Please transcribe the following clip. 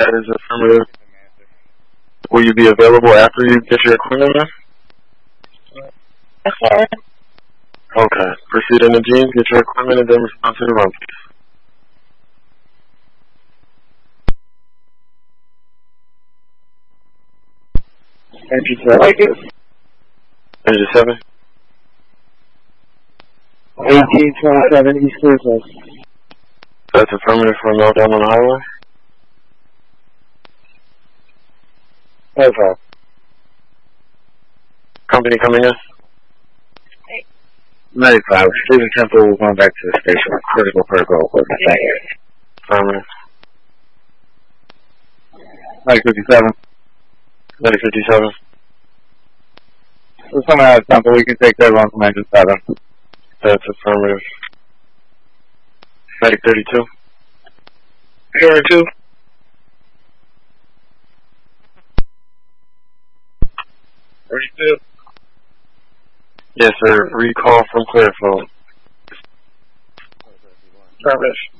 That is affirmative. Will you be available after you get your equipment in? Yes, sir. Okay. Proceed in the jeans, get your equipment, and then respond to the run. Engine 7. Engine 7. 1827 East Cleveland. That's affirmative for a meltdown on the highway. Over. Company coming in. 95. Stephen Temple, we're going back to the station. Critical protocol equipment. Thank you. Affirmative. 957. 957. We're coming out of Temple. We can take that one from engine 7. That's affirmative. 932. 32. 32. Yes, sir. Recall from Clearfield. Service.